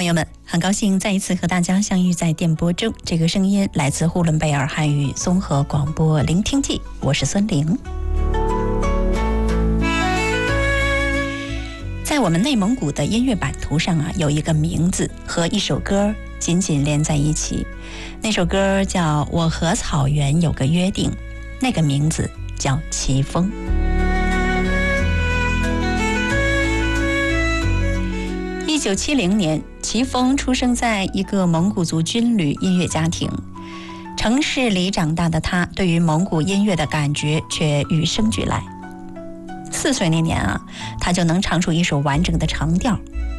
友们，很高兴再一次和大家相遇在电波中。这个声音来自呼伦贝尔汉语综合广播聆听记，我是孙玲。在我们内蒙古的音乐版图上有一个名字和一首歌紧紧连在一起，那首歌叫《我和草原有个约定》，那个名字叫齐峰。1970年，齐峰出生在一个蒙古族军旅音乐家庭。城市里长大的他，对于蒙古音乐的感觉却与生俱来。4岁那年他就能唱出一首完整的长调，